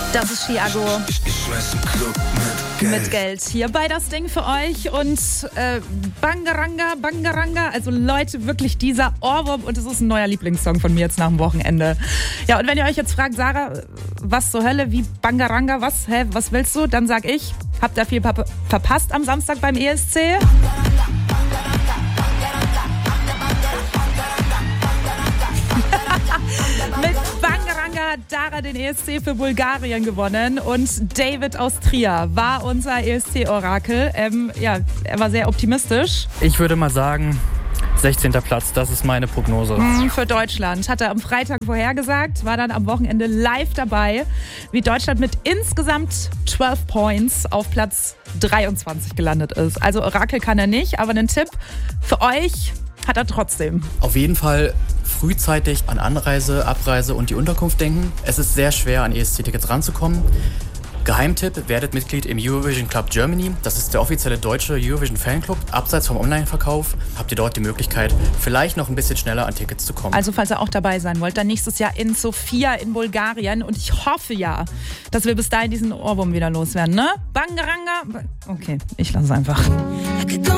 Das ist Chiago mit Geld. Hier bei das Ding für euch und Bangaranga. Also Leute, wirklich dieser Ohrwurm und es ist ein neuer Lieblingssong von mir jetzt nach dem Wochenende. Ja, und wenn ihr euch jetzt fragt, Sarah, was zur Hölle, wie Bangaranga, was willst du? Dann sag ich, habt ihr viel verpasst am Samstag beim ESC? Mit Bangaranga hat Dara den ESC für Bulgarien gewonnen und David aus Trier war unser ESC-Orakel. Er war sehr optimistisch. Ich würde mal sagen, 16. Platz, das ist meine Prognose. Für Deutschland. Hat er am Freitag vorhergesagt, war dann am Wochenende live dabei, wie Deutschland mit insgesamt 12 Points auf Platz 23 gelandet ist. Also Orakel kann er nicht, aber einen Tipp für euch hat er trotzdem. Auf jeden Fall frühzeitig an Anreise, Abreise und die Unterkunft denken. Es ist sehr schwer, an ESC-Tickets ranzukommen. Geheimtipp, werdet Mitglied im Eurovision Club Germany. Das ist der offizielle deutsche Eurovision Fanclub. Abseits vom Online-Verkauf habt ihr dort die Möglichkeit, vielleicht noch ein bisschen schneller an Tickets zu kommen. Also falls ihr auch dabei sein wollt, dann nächstes Jahr in Sofia in Bulgarien. Und ich hoffe ja, dass wir bis dahin diesen Ohrwurm wieder loswerden, ne? Bangaranga. Okay, ich lasse es einfach.